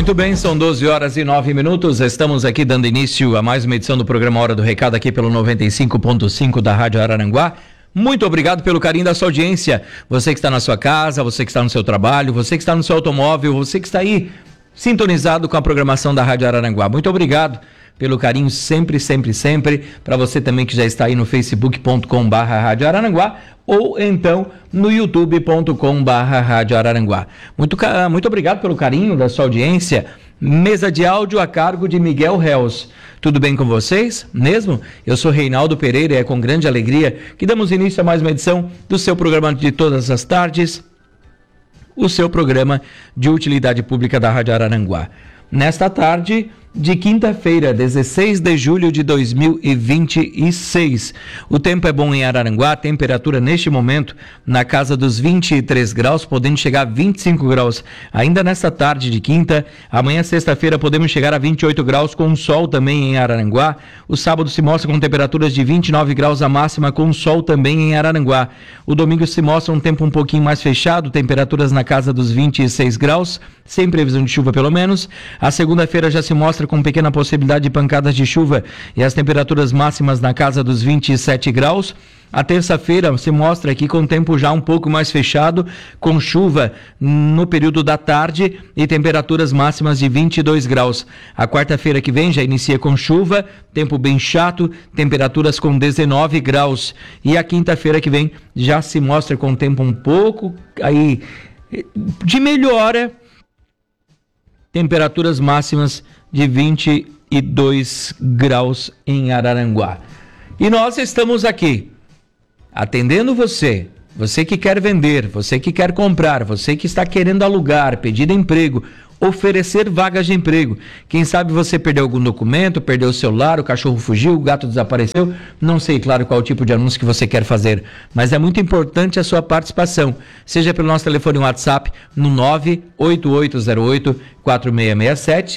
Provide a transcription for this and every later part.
Muito bem, são 12 horas e 9 minutos. Estamos aqui dando início a mais uma edição do programa Hora do Recado aqui pelo 95.5 da Rádio Araranguá. Muito obrigado pelo carinho da sua audiência. Você que está na sua casa, você que está no seu trabalho, você que está no seu automóvel, você que está aí sintonizado com a programação da Rádio Araranguá. Muito obrigado pelo carinho sempre. Para você também que já está aí no facebook.com/Rádio Araranguá ou então no youtube.com/Rádio Araranguá. Muito obrigado pelo carinho da sua audiência. Mesa de áudio a cargo de Miguel Reus. Tudo bem com vocês? Mesmo? Eu sou Reinaldo Pereira e é com grande alegria que damos início a mais uma edição do seu programa de todas as tardes, o seu programa de utilidade pública da Rádio Araranguá. Nesta tarde de quinta-feira, 16 de julho de 2026. O tempo é bom em Araranguá, temperatura neste momento na casa dos 23 graus, podendo chegar a 25 graus ainda nesta tarde de quinta. Amanhã, sexta-feira, podemos chegar a 28 graus com sol também em Araranguá. O sábado se mostra com temperaturas de 29 graus a máxima com sol também em Araranguá. O domingo se mostra um tempo um pouquinho mais fechado, temperaturas na casa dos 26 graus, sem previsão de chuva pelo menos. A segunda-feira já se mostra com pequena possibilidade de pancadas de chuva e as temperaturas máximas na casa dos 27 graus. A terça-feira se mostra aqui com o tempo já um pouco mais fechado, com chuva no período da tarde e temperaturas máximas de 22 graus. A quarta-feira que vem já inicia com chuva, tempo bem chato, temperaturas com 19 graus. E a quinta-feira que vem já se mostra com o tempo um pouco aí de melhora, temperaturas máximas de 22 graus em Araranguá. E nós estamos aqui atendendo você que quer vender, você que quer comprar, você que está querendo alugar, pedir emprego, oferecer vagas de emprego. Quem sabe você perdeu algum documento, perdeu o celular, o cachorro fugiu, o gato desapareceu, não sei, claro, qual tipo de anúncio que você quer fazer, mas é muito importante a sua participação, seja pelo nosso telefone WhatsApp no 98808-4667,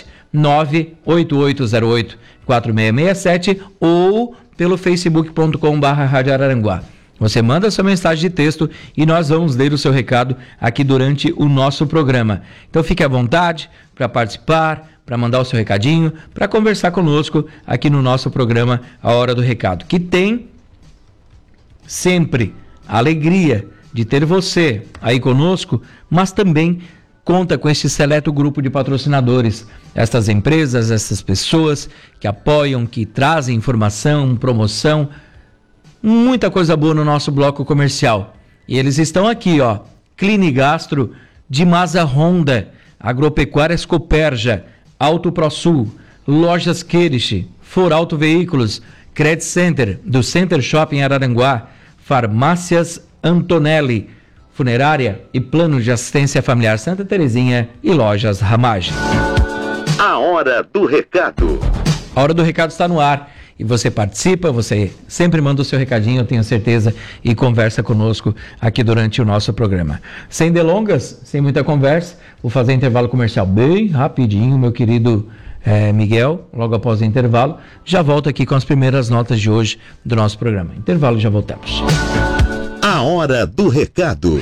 98808-4667 ou pelo facebook.com/Rádio Araranguá. Você manda sua mensagem de texto e nós vamos ler o seu recado aqui durante o nosso programa. Então fique à vontade para participar, para mandar o seu recadinho, para conversar conosco aqui no nosso programa A Hora do Recado, que tem sempre a alegria de ter você aí conosco, mas também conta com este seleto grupo de patrocinadores, estas empresas, essas pessoas que apoiam, que trazem informação, promoção, muita coisa boa no nosso bloco comercial. E eles estão aqui, ó, Clinigastro, Dimasa Honda, Agropecuárias Cooperja, Auto ProSul, Lojas Querich, For Auto Veículos, Credit Center, do Center Shopping Araranguá, Farmácias Antonelli, Funerária e Plano de Assistência Familiar Santa Terezinha e Lojas Ramage. A Hora do Recado. A Hora do Recado está no ar e você participa, você sempre manda o seu recadinho, eu tenho certeza, e conversa conosco aqui durante o nosso programa. Sem delongas, sem muita conversa, vou fazer intervalo comercial bem rapidinho, meu querido Miguel, logo após o intervalo, já volto aqui com as primeiras notas de hoje do nosso programa. Intervalo e já voltamos. A Hora do Recado.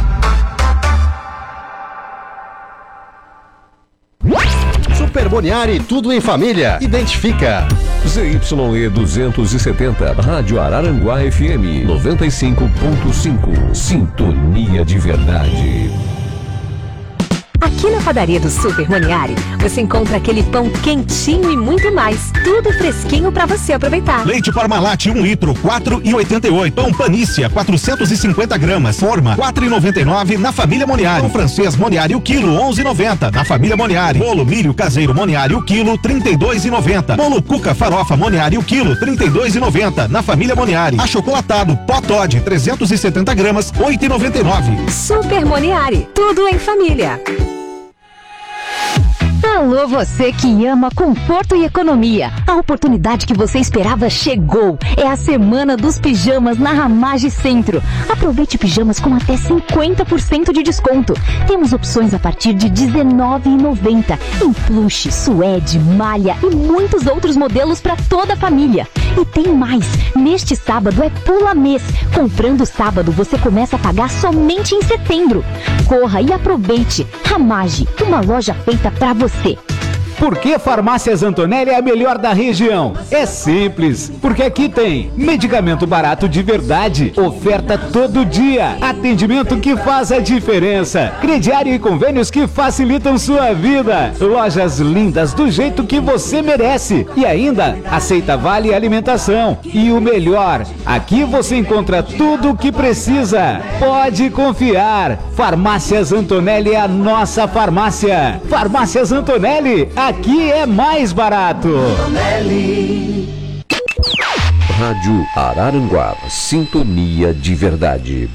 Super Boniari, tudo em família. Identifica. ZYE 270, Rádio Araranguá FM 95.5. Sintonia de verdade. Aqui na padaria do Super Moniari, você encontra aquele pão quentinho e muito mais. Tudo fresquinho para você aproveitar. Leite Parmalat 1 litro, 4,88. Pão Panícia, 450 gramas. Forma, 4,99 na Família Moniari. Pão francês Moniari, o quilo, 11,90 na Família Moniari. Bolo milho caseiro Moniari, o quilo, 32,90. Bolo Cuca Farofa Moniari, o quilo, 32,90 na Família Moniari. Achocolatado Pó Toddy, 370 gramas, 8,99. Super Moniari, tudo em família. Alô, você que ama conforto e economia. A oportunidade que você esperava chegou. É a Semana dos Pijamas na Ramage Centro. Aproveite pijamas com até 50% de desconto. Temos opções a partir de R$19,90 em plush, suede, malha e muitos outros modelos para toda a família. E tem mais, neste sábado é Pula Mês. Comprando sábado, você começa a pagar somente em setembro. Corra e aproveite. Ramage, uma loja feita pra você. Por que Farmácias Antonelli é a melhor da região? É simples, porque aqui tem medicamento barato de verdade, oferta todo dia, atendimento que faz a diferença, crediário e convênios que facilitam sua vida, lojas lindas do jeito que você merece e ainda aceita vale alimentação. E o melhor, aqui você encontra tudo o que precisa. Pode confiar, Farmácias Antonelli é a nossa farmácia. Farmácias Antonelli, aqui é mais barato. Rádio Araranguá, sintonia de verdade.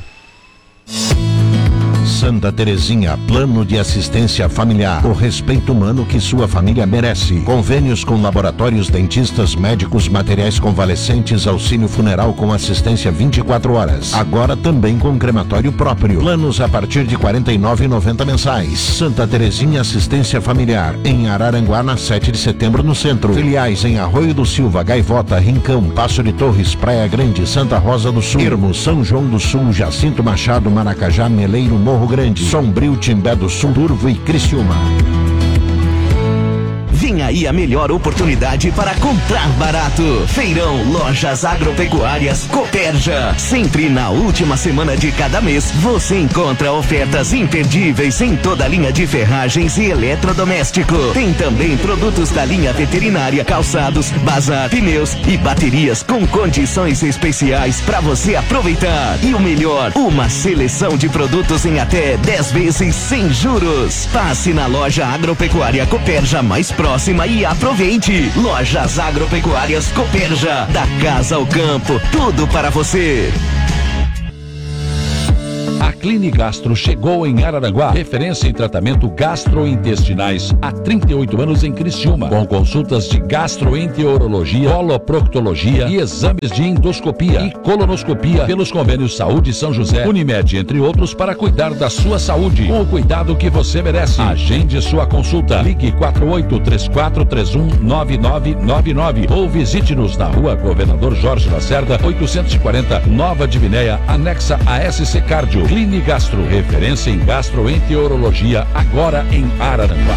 Santa Terezinha, plano de assistência familiar, o respeito humano que sua família merece. Convênios com laboratórios, dentistas, médicos, materiais convalescentes, auxílio funeral com assistência 24 horas. Agora também com crematório próprio. Planos a partir de R$ 49,90 mensais. Santa Terezinha Assistência Familiar, em Araranguá, na 7 de setembro, no centro. Filiais em Arroio do Silva, Gaivota, Rincão, Passo de Torres, Praia Grande, Santa Rosa do Sul, Ermo, São João do Sul, Jacinto Machado, Maracajá, Meleiro, Morro Grande, Sombrio, Timbé do Sul, Turvo e Criciúma. Vem aí a melhor oportunidade para comprar barato. Feirão Lojas Agropecuárias Copérgia. Sempre na última semana de cada mês, você encontra ofertas imperdíveis em toda a linha de ferragens e eletrodoméstico. Tem também produtos da linha veterinária, calçados, bazar, pneus e baterias com condições especiais para você aproveitar. E o melhor, uma seleção de produtos em até 10 vezes sem juros. Passe na loja Agropecuária Copérgia mais próxima e aproveite. Lojas Agropecuárias Copérgia, da casa ao campo, tudo para você. A Clinigastro chegou em Araranguá, referência em tratamento gastrointestinais há 38 anos em Criciúma, com consultas de gastroenterologia, coloproctologia e exames de endoscopia e colonoscopia pelos convênios Saúde São José, Unimed, entre outros, para cuidar da sua saúde, com o cuidado que você merece. Agende sua consulta, ligue 4834319999 ou visite-nos na rua Governador Jorge Lacerda, 840, Nova Divinéia, anexa a SC Cardio. Clinigastro, referência em gastroenterologia, agora em Araranguá.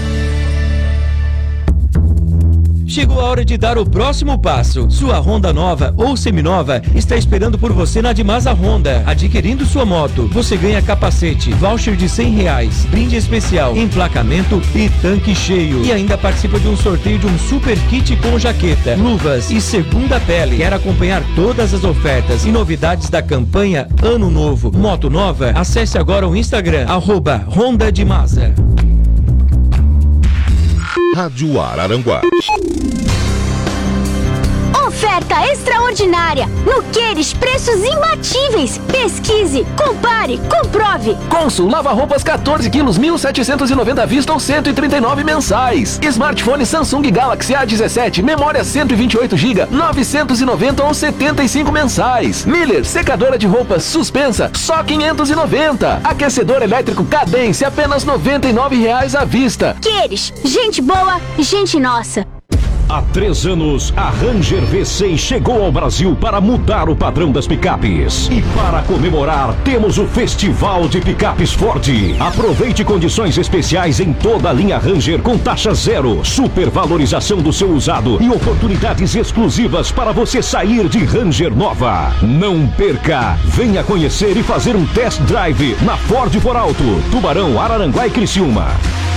Chegou a hora de dar o próximo passo. Sua Honda nova ou seminova está esperando por você na Dimasa Honda. Adquirindo sua moto, você ganha capacete, voucher de R$100, brinde especial, emplacamento e tanque cheio. E ainda participa de um sorteio de um super kit com jaqueta, luvas e segunda pele. Quer acompanhar todas as ofertas e novidades da campanha Ano Novo Moto Nova? Acesse agora o Instagram, @Honda Dimasa. Rádio Araranguá. Oferta extraordinária! No Queires, preços imbatíveis! Pesquise, compare, comprove! Consul lava-roupas 14 quilos, 1.790 à vista ou 139 mensais. Smartphone Samsung Galaxy A17, memória 128 GB, 990 ou 75 mensais. Miller, secadora de roupas suspensa, só 590. Aquecedor elétrico Cadence, apenas R$99 à vista. Queires, gente boa, gente nossa! Há 3 anos, a Ranger V6 chegou ao Brasil para mudar o padrão das picapes. E para comemorar, temos o Festival de Picapes Ford. Aproveite condições especiais em toda a linha Ranger com taxa zero, supervalorização do seu usado e oportunidades exclusivas para você sair de Ranger nova. Não perca! Venha conhecer e fazer um test drive na Ford For Auto, Tubarão, Araranguá e Criciúma.